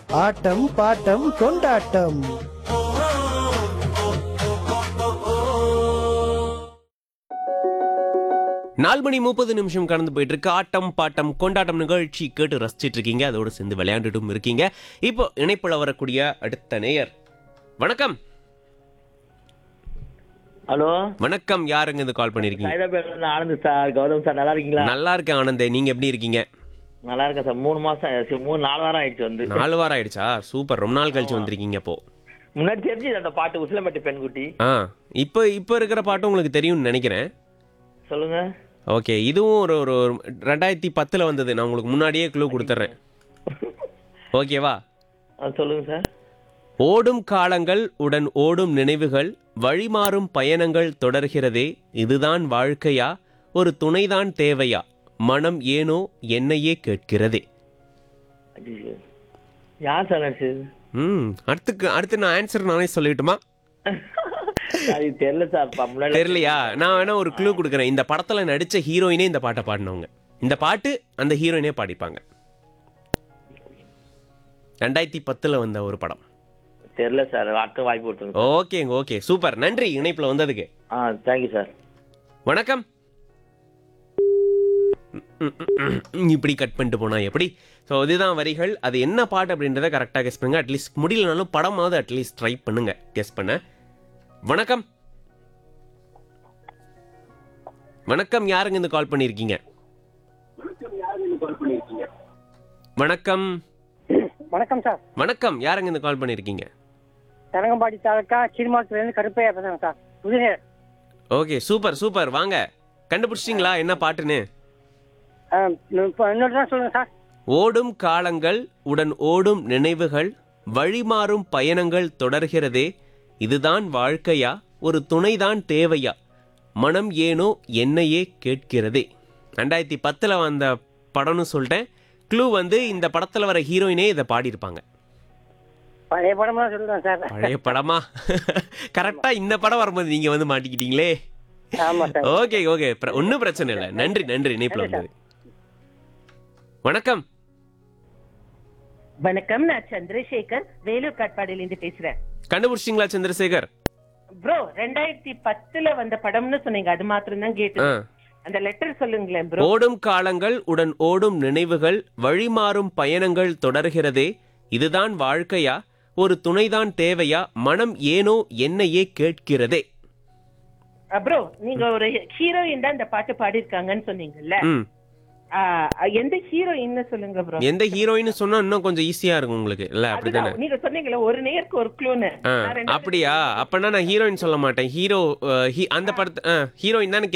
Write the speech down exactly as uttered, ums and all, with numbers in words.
ஆட்டம் bottom கொண்டாட்டம். நாலு மணி முப்பது நிமிஷம் கடந்து போயிட்டு இருக்கு. ஆட்டம் பாட்டம் கொண்டாட்டம் நிகழ்ச்சி கேட்டு ரசிச்சிட்டு இருக்கீங்க, அதோடு சேர்ந்து விளையாண்டுட்டும் இருக்கீங்க. இப்போ இணைப்புல வரக்கூடிய அடுத்த நேயர். வணக்கம். ஹலோ வணக்கம், யாருங்க இது கால் பண்ணிருக்கீங்க? சைதாபேட்ல ஆனந்த் சார், கௌதம் சார், நல்லா இருக்கீங்களா? நல்லா இருக்கேன் ஆனந்தே, நீங்க எப்படி இருக்கீங்க? நல்லா இருக்கேன் சார். மூணு மாசம் ஆச்சு, மூணு நாலு வாரம் ஆயிடுச்சு வந்து. நாலு வாரம் ஆயிடுச்சா? சூப்பர், ரொம்ப நாள் கழிச்சு வந்திருக்கீங்க. அப்போ முன்னாடி தெரிஞ்சு அந்த பாட்டு உசிலம்பட்டி பெண்குட்டி. ஆ இப்போ இப்போ இருக்கிற பாட்டு உங்களுக்கு தெரியும்னு நினைக்கிறேன். சொல்லுங்க. ஓகே, இதுவும் ஒரு ஒரு ரெண்டாயிரத்தி பத்துல வந்தது. நான் உங்களுக்கு முன்னாடியே க்ளூ கொடுத்துட்றேன், ஓகேவா? சொல்லுங்க சார். ஓடும் காலங்கள் உடன் ஓடும் நினைவுகள், வழிமாறும் பயணங்கள் தொடர்கிறதே, இதுதான் வாழ்க்கையா, ஒரு துணைதான் தேவையா, மனம் ஏனோ என்னையே கேட்கிறதே. யார் சார் நடிச்சது? ம் அடுத்துக்கு அடுத்து நான் ஆன்சர் நானே சொல்லிட்டுமா? அது தெரியல சார். தெரியலையா? நான் வேணா ஒரு க்ளூ கொடுக்குறேன். இந்த படத்துல நடிச்ச ஹீரோயினே இந்த பாட்டை பாடினவங்க. இந்த பாட்டு அந்த ஹீரோயினே பாடிப்பாங்க. ரெண்டாயிரத்தி பத்துல வந்த ஒரு படம். தெரியல சார், அடுத்த வாய்ப்பு கொடுத்துருங்க. ஓகேங்க, ஓகே, சூப்பர், நன்றி இணைப்புல வந்ததுக்கு. ஆ தேங்க்யூ சார். வணக்கம். இப்படி கட் பண்ணிட்டு போனா எப்படி? ஸோ இதுதான் வரிகள். அது என்ன பாட்டு அப்படின்றத கரெக்டாக கெஸ் பண்ணுங்க. அட்லீஸ்ட் முடியலனாலும் படமாவது அட்லீஸ்ட் ட்ரை பண்ணுங்க கெஸ் பண்ண. வணக்கம். வணக்கம், யாருங்க இந்த கால் பண்ணியிருக்கீங்க? வணக்கம். வணக்கம் சார். வணக்கம், யாருங்க இந்த கால் பண்ணியிருக்கீங்க? தரங்கம்பாடி தாலுக்கா சீர்மாசத்துலேருந்து கருப்பையா பேசுறேன் சார். புதுநேர். ஓகே, சூப்பர் சூப்பர், வாங்க. கண்டுபிடிச்சிட்டிங்களா என்ன பாட்டுன்னு? இன்னொரு தான் சொல்லுங்க சார். ஓடும் காலங்கள் உடன் ஓடும் நினைவுகள், வழிமாறும் பயணங்கள் தொடர்கிறதே, இதுதான் வாழ்க்கையா, ஒரு துணைதான் தேவையா, மனம் ஏனோ என்னையே கேட்கிறதே. ரெண்டாயிரத்தி பத்துல வந்த படம்னு சொல்லிட்டேன். க்ளூ வந்து இந்த படத்துல வர ஹீரோயினே இதை பாடியிருப்பாங்க. பழைய படமா சொல்லுங்க சார். பழைய படமா? கரெக்டா இந்த படம் வரும்போது நீங்க வந்து மாட்டிக்கிட்டீங்களே. ஆமா சார். ஓகே ஓகே, ஒன்னும் பிரச்சனை இல்லை. நன்றி நன்றி இணைப்புல வந்தது. வணக்கம். வணக்கம், நான் சந்திரசேகர், வேலூர் காட்பாடியிலிருந்து பேசுறேன். கண்டுபிடிச்சிங்களா சந்திரசேகர்? ப்ரோ, ரெண்டாயிரத்தி பத்துல வந்த படம்னு சொன்னீங்க, அது மாத்திரம் தான் கேட்டு. அந்த லெட்டர் சொல்லுங்களேன் ப்ரோ. ஓடும் காலங்கள் உடன் ஓடும் நினைவுகள், வழிமாறும் பயணங்கள் தொடர்கிறதே, இதுதான் வாழ்க்கையா, ஒரு துணைதான் தேவையா, மனம் ஏனோ என்னையே கேட்கிறதே. ப்ரோ, நீங்க ஒரு ஹீரோயின் தான் இந்த பாட்டு பாடிருக்காங்கன்னு சொன்னீங்கல்ல, எந்த ஹீரோயின் சொல்லுங்க ப்ரோ. எந்த ஹீரோயின் சொன்னா இன்னும் கொஞ்சம் ஈஸியா இருக்கும் உங்களுக்கு, இல்ல? அப்படிதானே நீங்க சொன்னீங்கல்ல ஒரு நேருக்கு ஒரு க்ளூன்னு. அப்படியா? அப்பனா நான் ஹீரோயின் சொல்ல மாட்டேன். ஹீரோ அந்த படத்து ஹீரோயின் தானே